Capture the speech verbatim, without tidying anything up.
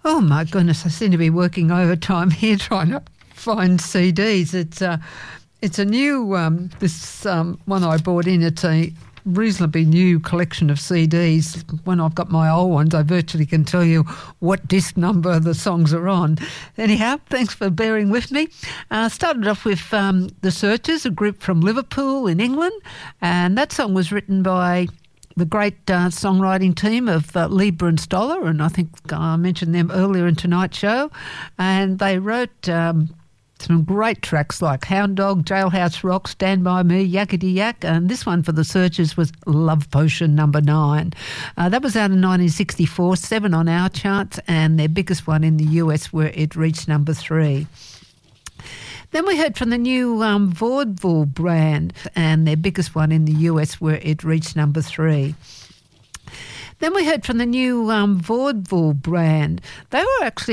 Oh, my goodness, I seem to be working overtime here trying to find C Ds. It's, uh, it's a new, um, this um, one I bought in, it's a reasonably new collection of C Ds. When I've got my old ones, I virtually can tell you what disc number the songs are on. Anyhow, thanks for bearing with me. Uh, started off with um, The Searchers, a group from Liverpool in England, and that song was written by the great uh, songwriting team of uh, Lieber and Stoller, and I think I mentioned them earlier in tonight's show, and they wrote um, some great tracks like Hound Dog, Jailhouse Rock, Stand By Me, Yakety Yak, and this one for The Searchers was Love Potion number nine. Uh, that was out in nineteen sixty-four, seven on our charts, and their biggest one in the U S where it reached number three. Then we heard from the new um, Vaudeville brand, and their biggest one in the U S where it reached number three. Then we heard from the new um, Vaudeville brand. They were actually